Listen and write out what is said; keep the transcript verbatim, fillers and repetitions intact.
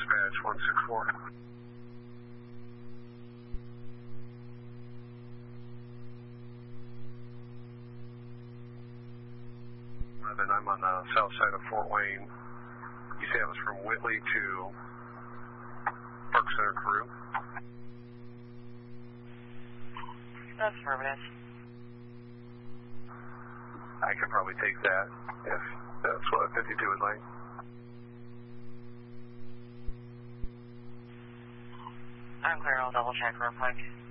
dispatch one six four. Then I'm on the south side of Fort Wayne. You say it was from Whitley to Park Center Carew? That's affirmative. I can probably take that if that's what fifty-two would like. I'm clear. I'll double check real quick.